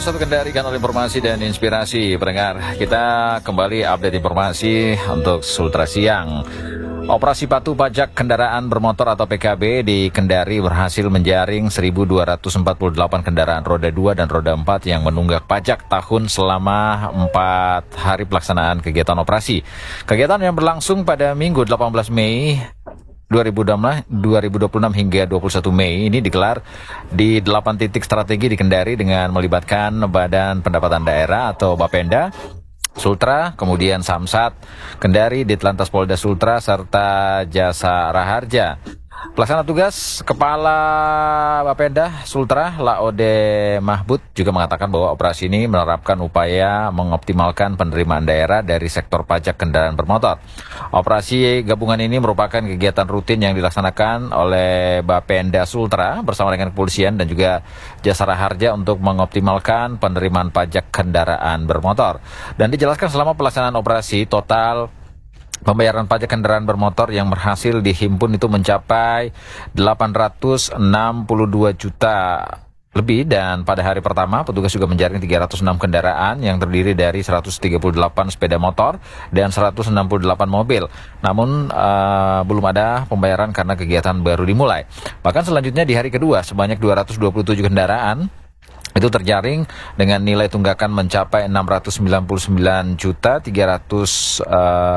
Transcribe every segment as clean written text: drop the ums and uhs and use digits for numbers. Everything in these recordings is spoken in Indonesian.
1 Kendari, kanal informasi dan inspirasi. Pendengar, kita kembali update informasi untuk Sultra Siang. Operasi patuh pajak kendaraan bermotor atau PKB di Kendari berhasil menjaring 1.248 kendaraan roda 2 dan roda 4 yang menunggak pajak tahun selama 4 hari pelaksanaan kegiatan operasi. Kegiatan yang berlangsung pada Minggu 18 Mei 2026 hingga 21 Mei ini digelar di 8 titik strategi di Kendari dengan melibatkan Badan Pendapatan Daerah atau Bapenda, Sultra, kemudian Samsat, Kendari, Ditlantas Polda Sultra, serta Jasa Raharja. Pelaksana tugas Kepala Bapenda Sultra, Laode Mahbud, juga mengatakan bahwa operasi ini menerapkan upaya mengoptimalkan penerimaan daerah dari sektor pajak kendaraan bermotor. Operasi gabungan ini merupakan kegiatan rutin yang dilaksanakan oleh Bapenda Sultra bersama dengan kepolisian dan juga Jasa Raharja untuk mengoptimalkan penerimaan pajak kendaraan bermotor. Dan dijelaskan selama pelaksanaan operasi, total pembayaran pajak kendaraan bermotor yang berhasil dihimpun itu mencapai 862 juta lebih, dan pada hari pertama petugas juga menjaring 306 kendaraan yang terdiri dari 138 sepeda motor dan 168 mobil. Namun belum ada pembayaran karena kegiatan baru dimulai. Bahkan selanjutnya di hari kedua sebanyak 227 kendaraan itu terjaring dengan nilai tunggakan mencapai 699 juta 303.597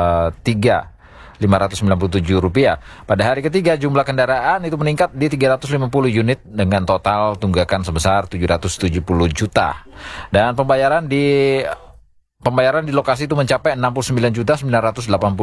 rupiah. Pada hari ketiga jumlah kendaraan itu meningkat di 350 unit dengan total tunggakan sebesar 770 juta. Dan pembayaran di lokasi itu mencapai 69 juta 980